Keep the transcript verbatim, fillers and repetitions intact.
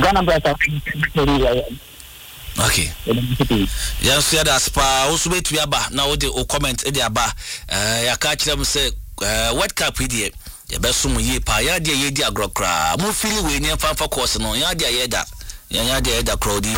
One number of okay. Yes, yeah, that's pa. Also, wait to aba now. The comment in the aba. Uh, I catch them say, uh, what cap with you? The best sum ye pa ya dia ye dia grokra. Mo feel we near fan for course no. Ya dia ye da. Ya ya dia da crowdy.